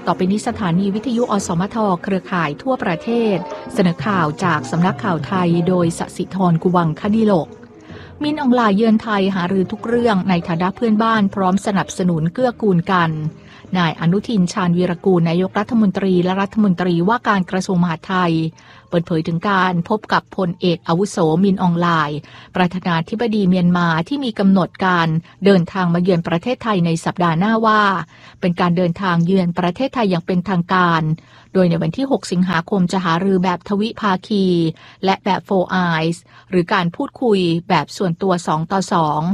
ต่อไปนี้สถานีวิทยุอสมทเครือข่ายทั่วประเทศเสนอข่าวจากสำนักข่าวไทยโดยสศิธร กุวังคดิโลกมินอองหลายเยือนไทยหารือทุกเรื่องในฐานะเพื่อนบ้านพร้อมสนับสนุนเกื้อกูลกันนายอนุทินชาญวีรกูลนายกรัฐมนตรีและรัฐมนตรีว่าการกระทรวงมหาดไทยเปิดเผยถึงการพบกับพลเอกอาวุโสมินอองหลายประธานาธิบดีเมียนมาที่มีกำหนดการเดินทางมาเยือนประเทศไทยในสัปดาห์หน้าว่าเป็นการเดินทางเยือนประเทศไทยอย่างเป็นทางการโดยในวันที่6สิงหาคมจะหารือแบบทวิภาคีและแบบ Four Eyes หรือการพูดคุยแบบส่วนตัว2 ต่อ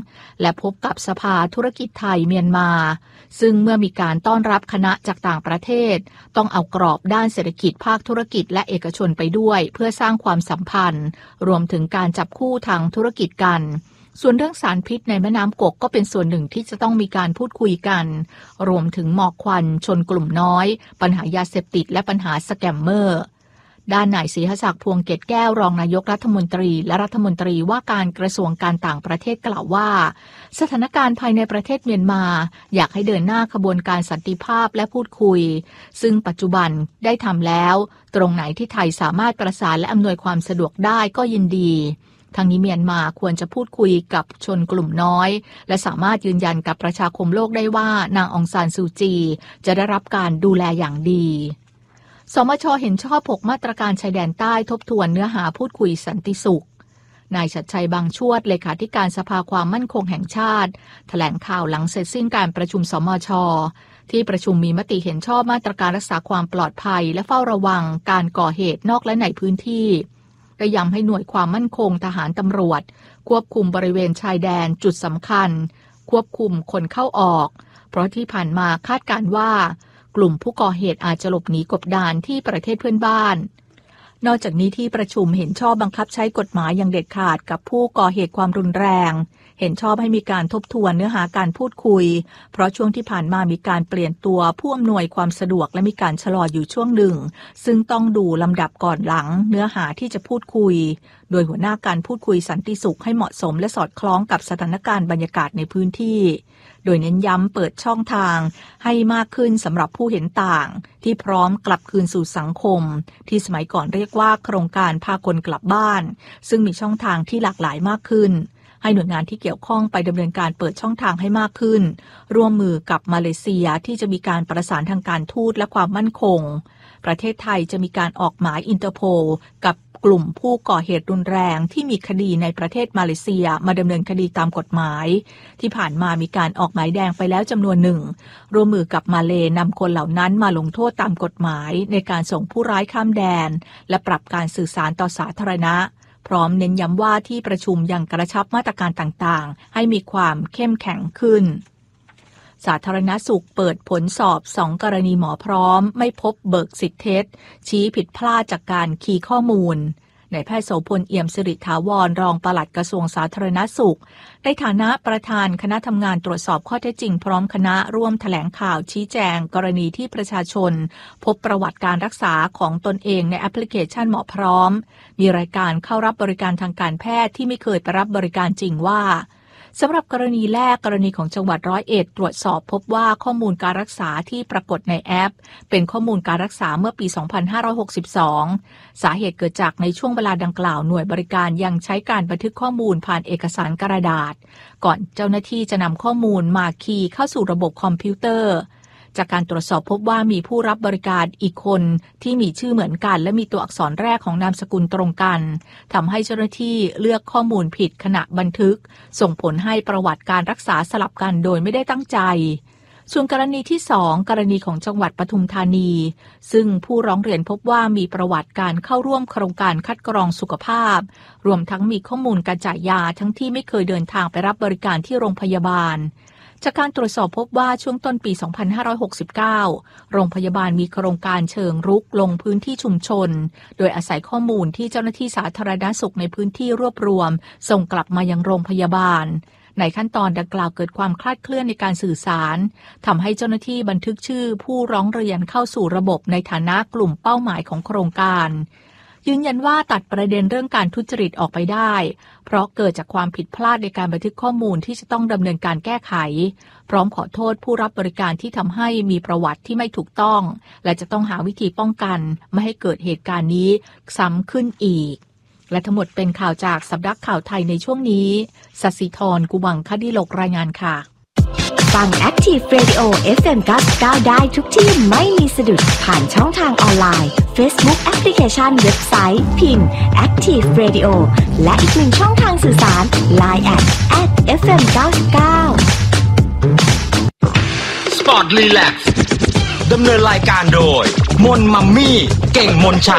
2และพบกับสภาธุรกิจไทยเมียนมาซึ่งเมื่อมีการต้อนรับคณะจากต่างประเทศต้องเอากรอบด้านเศรษฐกิจภาคธุรกิจและเอกชนไปด้วยเพื่อสร้างความสัมพันธ์รวมถึงการจับคู่ทางธุรกิจกันส่วนเรื่องสารพิษในแม่น้ำกกก็เป็นส่วนหนึ่งที่จะต้องมีการพูดคุยกันรวมถึงหมอกควันชนกลุ่มน้อยปัญหายาเสพติดและปัญหาสแกมเมอร์ด้านนายศรีหศักดิ์พวงเกตแก้วรองนายกรัฐมนตรีและรัฐมนตรีว่าการกระทรวงการต่างประเทศกล่าวว่าสถานการณ์ภายในประเทศเมียนมาอยากให้เดินหน้าขบวนการสันติภาพและพูดคุยซึ่งปัจจุบันได้ทำแล้วตรงไหนที่ไทยสามารถประสานและอำนวยความสะดวกได้ก็ยินดีทางนี้เมียนมาควรจะพูดคุยกับชนกลุ่มน้อยและสามารถยืนยันกับประชาคมโลกได้ว่านางองซานซูจีจะได้รับการดูแลอย่างดีสมช.เห็นชอบ6มาตรการชายแดนใต้ทบทวนเนื้อหาพูดคุยสันติสุขนายชัดชัยบางชวดเลขาธิการสภาความมั่นคงแห่งชาติแถลงข่าวหลังเสร็จสิ้นการประชุมสมช.ที่ประชุมมีมติเห็นชอบมาตรการรักษาความปลอดภัยและเฝ้าระวังการก่อเหตุนอกและในพื้นที่และย้ำให้หน่วยความมั่นคงทหารตำรวจควบคุมบริเวณชายแดนจุดสำคัญควบคุมคนเข้าออกเพราะที่ผ่านมาคาดการณ์ว่ากลุ่มผู้ก่อเหตุอาจจะหลบหนีกบดานที่ประเทศเพื่อนบ้านนอกจากนี้ที่ประชุมเห็นชอบบังคับใช้กฎหมายอย่างเด็ดขาดกับผู้ก่อเหตุความรุนแรงเห็นชอบให้มีการทบทวนเนื้อหาการพูดคุยเพราะช่วงที่ผ่านมามีการเปลี่ยนตัวผู้อำนวยความสะดวกและมีการชะลออยู่ช่วงหนึ่งซึ่งต้องดูลำดับก่อนหลังเนื้อหาที่จะพูดคุยโดยหัวหน้าการพูดคุยสันติสุขให้เหมาะสมและสอดคล้องกับสถานการณ์บรรยากาศในพื้นที่โดยเน้นย้ำเปิดช่องทางให้มากขึ้นสำหรับผู้เห็นต่างที่พร้อมกลับคืนสู่สังคมที่สมัยก่อนเรียกว่าโครงการพาคนกลับบ้านซึ่งมีช่องทางที่หลากหลายมากขึ้นให้หน่วยงานที่เกี่ยวข้องไปดำเนินการเปิดช่องทางให้มากขึ้นร่วมมือกับมาเลเซียที่จะมีการประสานทางการทูตและความมั่นคงประเทศไทยจะมีการออกหมายอินเตอร์โพลกับกลุ่มผู้ก่อเหตุรุนแรงที่มีคดีในประเทศมาเลเซียมาดำเนินคดีตามกฎหมายที่ผ่านมามีการออกหมายแดงไปแล้วจำนวนหนึ่งร่วมมือกับมาเลนำคนเหล่านั้นมาลงโทษตามกฎหมายในการส่งผู้ร้ายข้ามแดนและปรับการสื่อสารต่อสาธารณะพร้อมเน้นย้ำว่าที่ประชุมยังกระชับมาตรการต่างๆให้มีความเข้มแข็งขึ้นสาธารณสุขเปิดผลสอบ2 กรณีหมอพร้อมไม่พบเบิกสิทธิเท็จชี้ผิดพลาดจากการคีย์ข้อมูลนายแพทย์โสพลเอี่ยมสิริถาวรรองปลัดกระทรวงสาธารณสุขในฐานะประธานคณะทำงานตรวจสอบข้อเท็จจริงพร้อมคณะร่วมแถลงข่าวชี้แจงกรณีที่ประชาชนพบประวัติการรักษาของตนเองในแอปพลิเคชันหมอพร้อมมีรายการเข้ารับบริการทางการแพทย์ที่ไม่เคยไปรับบริการจริงว่าสำหรับกรณีแรกกรณีของจังหวัด101ตรวจสอบพบว่าข้อมูลการรักษาที่ปรากฏในแอปเป็นข้อมูลการรักษาเมื่อปี 2562 สาเหตุเกิดจากในช่วงเวลาดังกล่าวหน่วยบริการยังใช้การบันทึกข้อมูลผ่านเอกสารกระดาษก่อนเจ้าหน้าที่จะนำข้อมูลมาคีย์เข้าสู่ระบบคอมพิวเตอร์จากการตรวจสอบพบว่ามีผู้รับบริการอีกคนที่มีชื่อเหมือนกันและมีตัวอักษรแรกของนามสกุลตรงกันทำให้เจ้าหน้าที่เลือกข้อมูลผิดขณะบันทึกส่งผลให้ประวัติการรักษาสลับกันโดยไม่ได้ตั้งใจส่วนกรณีที่2กรณีของจังหวัดปทุมธานีซึ่งผู้ร้องเรียนพบว่ามีประวัติการเข้าร่วมโครงการคัดกรองสุขภาพรวมทั้งมีข้อมูลการจ่ายยาทั้งที่ไม่เคยเดินทางไปรับบริการที่โรงพยาบาลจากการตรวจสอบพบว่าช่วงต้นปี 2569 โรงพยาบาลมีโครงการเชิงรุกลงพื้นที่ชุมชนโดยอาศัยข้อมูลที่เจ้าหน้าที่สาธารณสุขในพื้นที่รวบรวมส่งกลับมายังโรงพยาบาลในขั้นตอนดังกล่าวเกิดความคลาดเคลื่อนในการสื่อสารทำให้เจ้าหน้าที่บันทึกชื่อผู้ร้องเรียนเข้าสู่ระบบในฐานะกลุ่มเป้าหมายของโครงการยืนยันว่าตัดประเด็นเรื่องการทุจริตออกไปได้เพราะเกิดจากความผิดพลาดในการบันทึกข้อมูลที่จะต้องดำเนินการแก้ไขพร้อมขอโทษผู้รับบริการที่ทำให้มีประวัติที่ไม่ถูกต้องและจะต้องหาวิธีป้องกันไม่ให้เกิดเหตุการณ์นี้ซ้ำขึ้นอีกและทั้งหมดเป็นข่าวจากสำนักข่าวไทยในช่วงนี้ศศิธร กุวังคดิโลกรายงานค่ะฟัง Active Radio FM 99ได้ทุกที่ไม่มีสะดุดผ่านช่องทางออนไลน์ Facebook แอปพลิเคชันเว็บไซต์พิมพ์ Active Radio และอีกหนึ่งช่องทางสื่อสาร Line @FM 99 Sport Relax ดำเนินรายการโดยมนมัมมี่เก่งมนชา